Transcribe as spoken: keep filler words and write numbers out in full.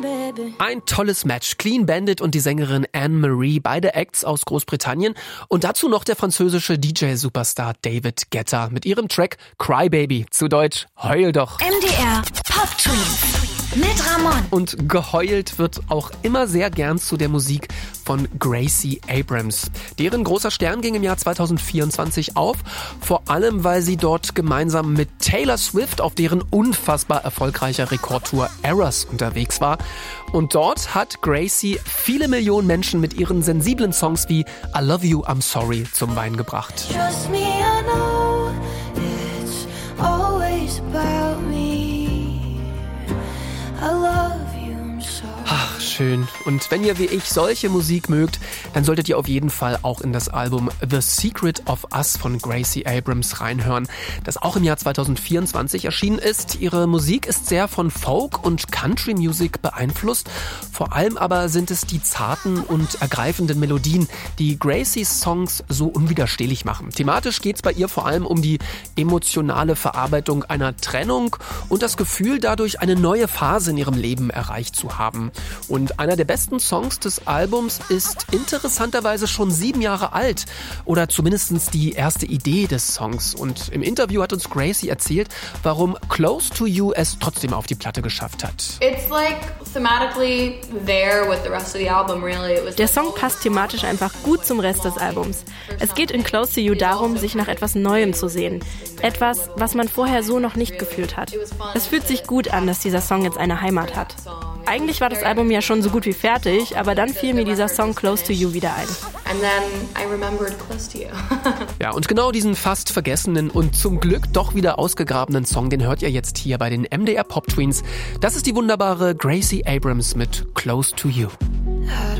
Ein tolles Match. Clean Bandit und die Sängerin Anne-Marie, beide Acts aus Großbritannien. Und dazu noch der französische D J-Superstar David Guetta mit ihrem Track Cry Baby, zu Deutsch Heul doch. M D R Pop Twins mit Ramon. Und geheult wird auch immer sehr gern zu der Musik von Gracie Abrams. Deren großer Stern ging im Jahr zwanzig vierundzwanzig auf, vor allem weil sie dort gemeinsam mit Taylor Swift auf deren unfassbar erfolgreicher Rekordtour Eras unterwegs war. Und dort hat Gracie viele Millionen Menschen mit ihren sensiblen Songs wie I Love You, I'm Sorry zum Weinen gebracht. Trust me, I know it's always about me. I love you, I'm sorry. Ach, schön. Und wenn ihr wie ich solche Musik mögt, dann solltet ihr auf jeden Fall auch in das Album The Secret of Us von Gracie Abrams reinhören, das auch im Jahr zwanzig vierundzwanzig erschienen ist. Ihre Musik ist sehr von Folk und Country Music beeinflusst. Vor allem aber sind es die zarten und ergreifenden Melodien, die Gracies Songs so unwiderstehlich machen. Thematisch geht es bei ihr vor allem um die emotionale Verarbeitung einer Trennung und das Gefühl, dadurch eine neue Phase in ihrem Leben erreicht zu haben. Und einer der besten Songs des Albums ist interessanterweise schon sieben Jahre alt oder zumindest die erste Idee des Songs. Und im Interview hat uns Gracie erzählt, warum Close to You es trotzdem auf die Platte geschafft hat. It's like thematically there with the rest of the album, really. It was Der Song passt thematisch einfach gut zum Rest des Albums. Es geht in Close to You darum, sich nach etwas Neuem zu sehen. Etwas, was man vorher so noch nicht gefühlt hat. Es fühlt sich gut an, dass dieser Song jetzt eine Heimat hat. Eigentlich war das Album ja schon so gut wie fertig, aber dann fiel mir dieser Song Close to You wieder ein. And then I remembered Close to You. Ja, und genau diesen fast vergessenen und zum Glück doch wieder ausgegrabenen Song, den hört ihr jetzt hier bei den M D R Pop Twins. Das ist die wunderbare Gracie Abrams mit Close to You.